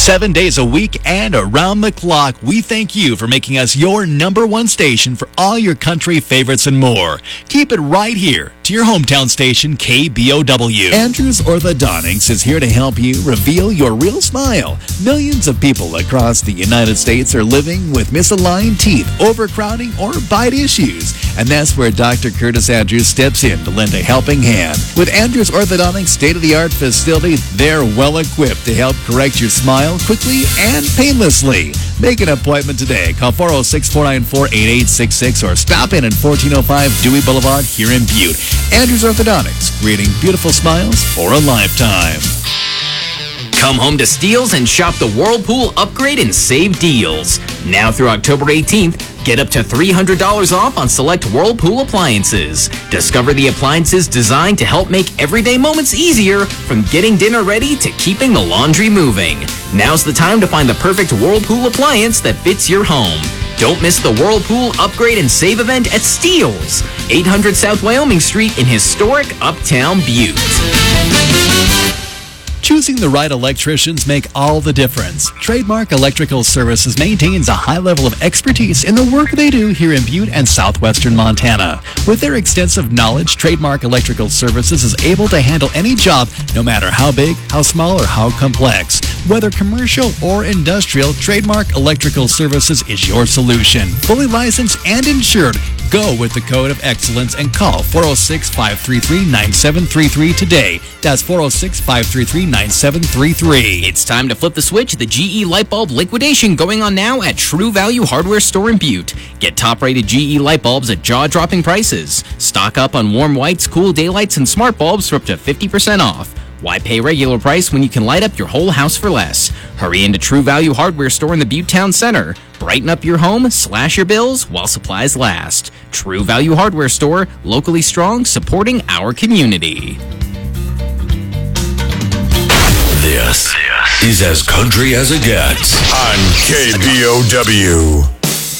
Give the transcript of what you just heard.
7 days a week and around the clock, we thank you for making us your number one station for all your country favorites and more. Keep it right here to your hometown station, KBOW. Andrews Orthodontics is here to help you reveal your real smile. Millions of people across the United States are living with misaligned teeth, overcrowding, or bite issues. And that's where Dr. Curtis Andrews steps in to lend a helping hand. With Andrews Orthodontics' state-of-the-art facility, they're well-equipped to help correct your smile quickly and painlessly. Make an appointment today. Call 406-494-8866 or stop in at 1405 Dewey Boulevard here in Butte. Andrews Orthodontics, creating beautiful smiles for a lifetime. Come home to Steels and shop the Whirlpool Upgrade and Save deals. Now through October 18th, get up to $300 off on select Whirlpool appliances. Discover the appliances designed to help make everyday moments easier, from getting dinner ready to keeping the laundry moving. Now's the time to find the perfect Whirlpool appliance that fits your home. Don't miss the Whirlpool Upgrade and Save event at Steels, 800 South Wyoming Street in historic Uptown Butte. Choosing the right electricians make all the difference. Trademark Electrical Services maintains a high level of expertise in the work they do here in Butte and southwestern Montana. With their extensive knowledge, Trademark Electrical Services is able to handle any job, no matter how big, how small, or how complex. Whether commercial or industrial, Trademark Electrical Services is your solution. Fully licensed and insured. Go with the code of excellence and call 406-533-9733 today. That's 406-533-9733. It's time to flip the switch. The GE light bulb liquidation going on now at True Value Hardware Store in Butte. Get top-rated GE light bulbs at jaw-dropping prices. Stock up on warm whites, cool daylights, and smart bulbs for up to 50% off. Why pay regular price when you can light up your whole house for less? Hurry into True Value Hardware Store in the Butte Town Center. Brighten up your home, slash your bills while supplies last. True Value Hardware Store, locally strong, supporting our community. This is as country as it gets on KBOW.